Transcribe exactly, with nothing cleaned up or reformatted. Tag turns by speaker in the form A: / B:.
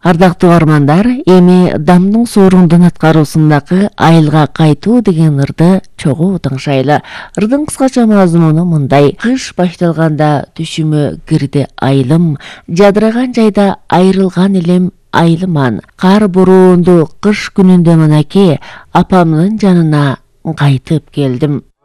A: Ардактуу армандар, эми Дамдың соорундун аткаруусундагы айылга кайтуу деген ырды чогуу тыңшайлы. Ырдын кыскача мазмуну мындай: кыш башталганда түшүмө кирди айылым, жадыраган жайда айрылган элем айылыман. Кар бороондуу кыш күнүндө мынакей апамдын жанына кайтып келдим.